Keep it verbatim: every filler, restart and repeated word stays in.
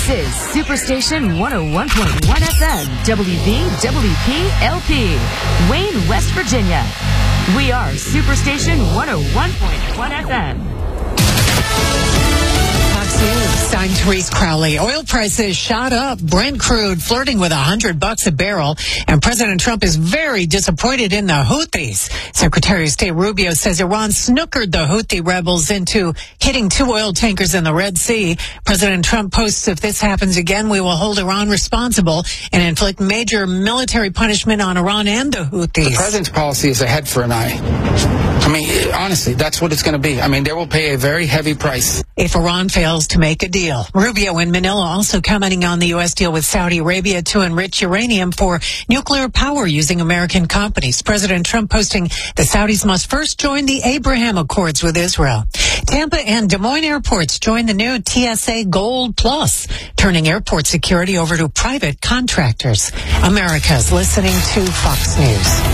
This is Superstation one oh one point one F M, W V W P L P, Wayne, West Virginia. We are Superstation one oh one point one F M. Fox News, I'm Therese Crowley. Oil prices shot up. Brent crude flirting with a hundred bucks a barrel. And President Trump is very disappointed in the Houthis. Secretary of State Rubio says Iran snookered the Houthi rebels into hitting two oil tankers in the Red Sea. President Trump posts, if this happens again, we will hold Iran responsible and inflict major military punishment on Iran and the Houthis. The president's policy is a head for an eye. I mean, honestly, that's what it's going to be. I mean, they will pay a very heavy price if Iran fails to make a deal. Rubio in Manila also commenting on the U S deal with Saudi Arabia to enrich uranium for nuclear power using American companies. President Trump posting the Saudis must first join the Abraham Accords with Israel. Tampa and Des Moines airports join the new T S A Gold Plus, turning airport security over to private contractors. America's listening to Fox News.